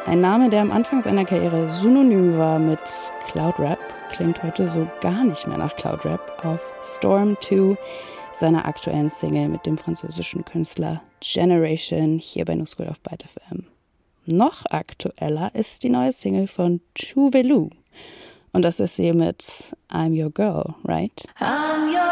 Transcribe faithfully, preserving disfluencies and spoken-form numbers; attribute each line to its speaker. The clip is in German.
Speaker 1: Ein Name, der am Anfang seiner Karriere synonym war mit Cloudrap, klingt heute so gar nicht mehr nach Cloudrap auf Storm zwei, seiner aktuellen Single mit dem französischen Künstler Generation, hier bei New School auf Byte F M. Noch aktueller ist die neue Single von Chuvelu. Und das ist sie mit I'm Your Girl, right? I'm your